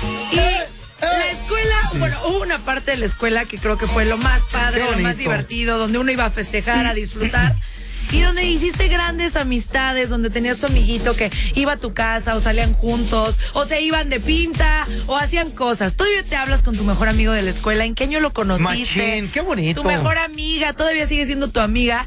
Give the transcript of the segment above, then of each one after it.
Y la escuela, bueno, hubo una parte de la escuela que creo que fue lo más padre, lo más divertido, donde uno iba a festejar, a disfrutar. Y donde hiciste grandes amistades, donde tenías tu amiguito que iba a tu casa o salían juntos, o se iban de pinta, o hacían cosas. ¿Todavía te hablas con tu mejor amigo de la escuela? ¿En qué año lo conociste? Machín, qué bonito. Tu mejor amiga, ¿todavía sigue siendo tu amiga?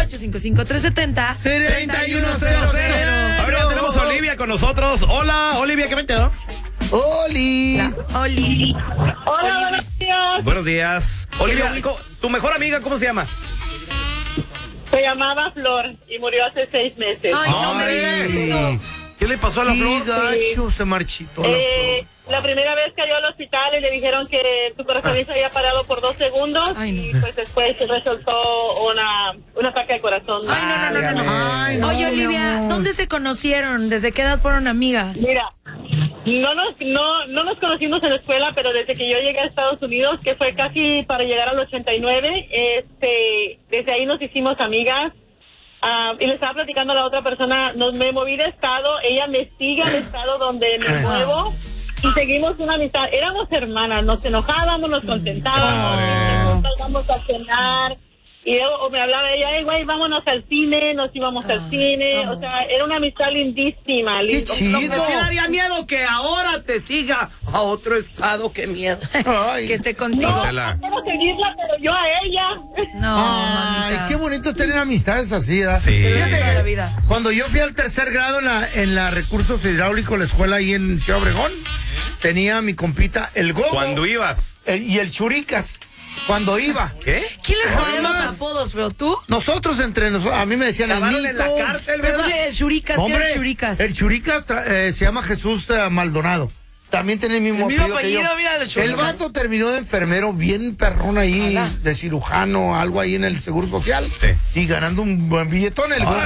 1-855-370-3100. Ahora tenemos a Olivia con nosotros. Hola, Olivia, ¿qué me quedó? ¡Oli! Oli. Hola, buenos días. Buenos días. Olivia, ¿tu mejor amiga cómo se llama? Se llamaba Flor y murió hace 6 meses. Ay, no me digas eso. ¿Qué le pasó a la Flor? Gacho, se marchitó La primera vez cayó al hospital y le dijeron que su corazón se había parado por 2 segundos. Ay, no. Y pues después se resultó un ataque al corazón. Ay, no. Ay, no, Oye, mi Olivia, amor. ¿dónde se conocieron? ¿Desde qué edad fueron amigas? Mira, no nos conocimos en la escuela, pero desde que yo llegué a Estados Unidos, que fue casi para llegar al 89, desde ahí nos hicimos amigas. Y le estaba platicando a la otra persona, me moví de estado, ella me sigue al estado donde me muevo y seguimos una amistad. Éramos hermanas, nos enojábamos, nos contentábamos, nos salgamos a cenar. Y luego me hablaba ella, güey, vámonos al cine, nos íbamos al cine. O sea, era una amistad lindísima. ¡Qué chido! Me daría miedo que ahora te siga a otro estado. ¡Qué miedo! Ay. Que esté contigo. No quiero seguirla, pero yo a ella. No, Ay, mamita. qué bonito tener amistades así, ¿verdad? Sí. Fíjate Toda la que vida. cuando yo fui al 3er grado en la Recursos Hidráulicos, la escuela ahí en Ciudad Obregón, tenía mi compita el Gogo. ¿Cuándo ibas? Y el Churicas. Cuando iba. ¿Qué? ¿Quién les ponía los Además, apodos, feo? ¿Tú? Nosotros entre nosotros, a mí me decían el Acabaron Nito. en la cárcel, Pero ¿verdad? el Churicas, ¿qué era Hombre, el Churicas? el Churicas se llama Jesús Maldonado. También tiene el mismo mismo apellido que yo. apellido, mira, el El Churicas. vato terminó de enfermero, bien perrón ahí, Ala. de cirujano, algo ahí en el Seguro Social. Sí. Y ganando un buen billetón. El